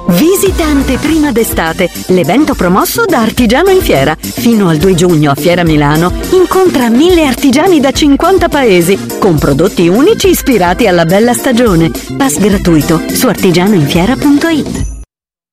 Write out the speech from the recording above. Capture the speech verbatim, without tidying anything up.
Visita anteprima d'estate, l'evento promosso da Artigiano in Fiera. Fino al due giugno a Fiera Milano incontra mille artigiani da cinquanta paesi con prodotti unici ispirati alla bella stagione. Pass gratuito su artigianoinfiera punto it.